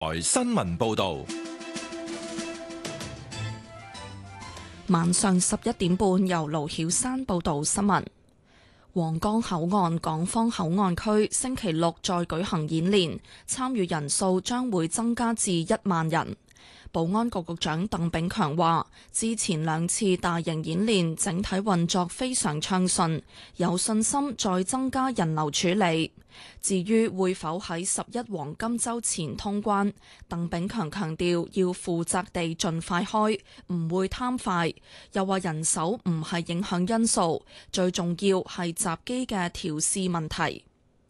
新聞報道。 晚上11點半，由盧曉山報道新聞。皇崗口岸港方口岸區星期六再舉行演練，參與人數將會增加至1萬人。保安局局長鄧炳強話，之前2次大型演練整體運作非常暢順，有信心再增加人流處理。至於會否喺11黃金週前通關，鄧炳強強調要負責地盡快開，唔會貪快。又話人手唔係影響因素，最重要係閘機嘅調試問題。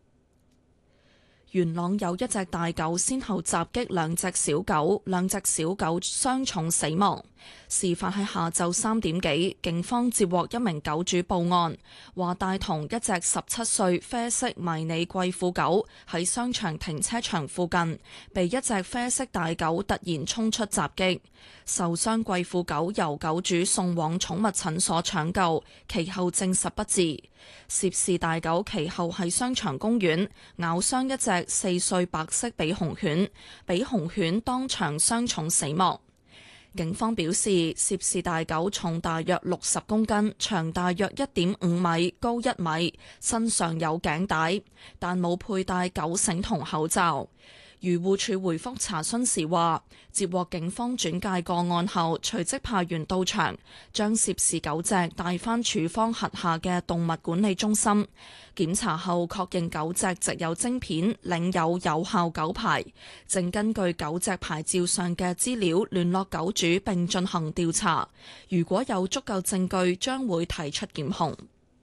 元朗有一隻大狗先後襲擊2隻小狗，2隻小狗傷重死亡。事發喺下晝3點幾，警方接獲一名狗主報案，話帶同一隻17歲啡色迷你貴婦狗喺商場停車場附近，被一隻啡色大狗突然衝出襲擊。受傷貴婦狗由狗主送往寵物診所搶救，其後證實不治。涉事大狗其後喺商場公園咬傷一隻4歲白色比熊犬，比熊犬當場傷重死亡。警方表示，涉事大狗重大約60公斤，長大約1.5米，高1米，身上有頸帶，但冇佩戴狗繩同口罩。漁護署回覆查詢時話，接獲警方轉介個案後，隨即派員到場，將涉事狗隻帶返署方轄下嘅動物管理中心檢查後，確認狗隻植有晶片，領有有效狗牌，正根據狗隻牌照上嘅資料聯絡狗主並進行調查。如果有足夠證據，將會提出檢控。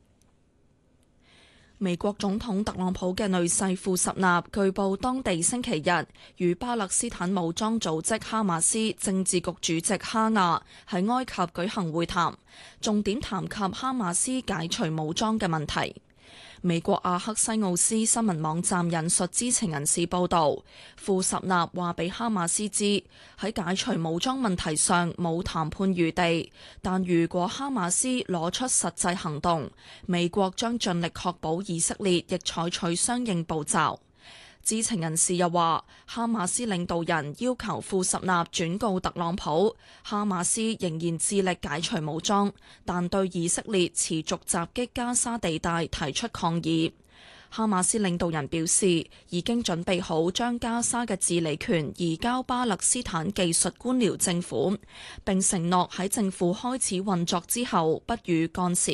美國總統特朗普嘅女婿庫什納據報當地星期日與巴勒斯坦武裝組織哈馬斯政治局主席哈亞喺埃及舉行會談，重點談及哈馬斯解除武裝嘅問題。美國阿克西奧斯新聞網站引述知情人士報道，庫什納話俾哈馬斯知喺解除武裝問題上冇談判餘地，但如果哈馬斯攞出實際行動，美國將盡力確保以色列亦採取相應步驟。知情人士又話，哈馬斯領導人要求庫什納轉告特朗普，哈馬斯仍然致力解除武裝，但對以色列持續襲擊加沙地帶提出抗議。哈馬斯領導人表示，已經準備好將加沙嘅治理權移交巴勒斯坦技術官僚政府，並承諾喺政府開始運作之後不予干涉。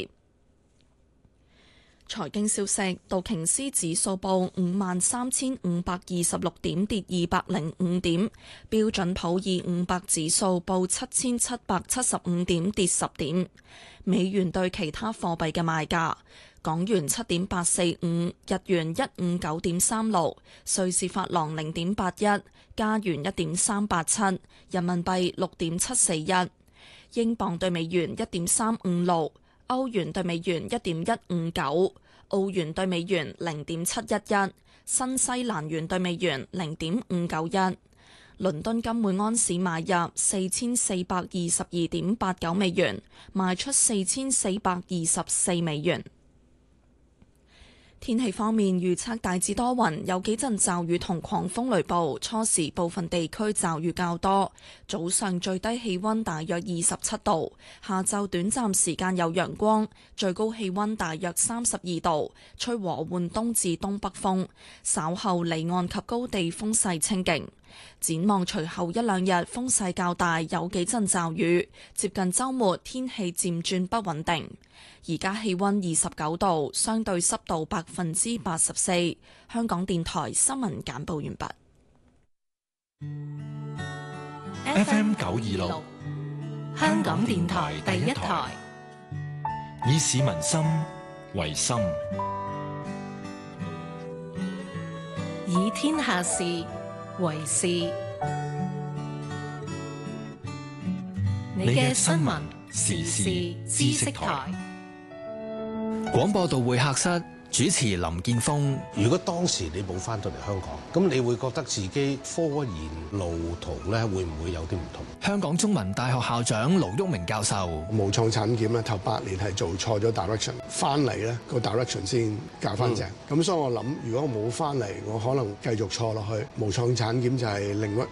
財經消息，道瓊斯指數報53,526點，跌205點；標準普爾500指數報7,775點，跌10點。美元對其他貨幣嘅賣價：港元7.845，日元159.36，瑞士法郎0.81，加元1.387，人民幣6.741，英鎊對美元1.356。歐元對美元1.159，澳元對美元0.711，新西蘭元對美元0.591。倫敦金每安士買入4422.89美元，賣出4424美元。天氣方面，預測大致多雲，有幾陣驟雨同狂風雷暴，初時部分地區驟雨較多，早上最低氣溫大約27度，下晝短暫時間有陽光，最高氣溫大約32度，吹和緩東至東北風，稍後離岸及高地風勢清勁。展望隨後一兩日風勢較大，有幾陣驟雨，接近週末天氣漸轉不穩定。而家氣溫29度，相對濕度84%。香港電台新聞簡報完畢。 FM 926， 香港電台第一台， 以市民心為心， 以天下事為事。你嘅新聞時事知識台。 廣播道會客室主持林建峰。 如果當時你冇翻到嚟香港，咁你會覺得自己科研路途咧會唔會有啲唔同？ 香港中文大學校長盧煜明教授。 無創產檢咧頭8年係做錯咗 direction， 翻嚟咧個 direction 先教翻正。咁所以我諗，如果我冇翻嚟，我可能繼續錯落去。無創產檢就係